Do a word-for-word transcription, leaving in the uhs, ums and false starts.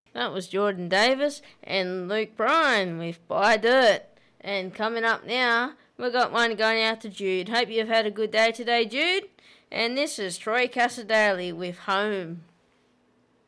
That was Jordan Davis and Luke Bryan with Buy Dirt. And coming up now, we've got one going out to Jude. Hope you've had a good day today, Jude. And this is Troy Cassadaly with Home.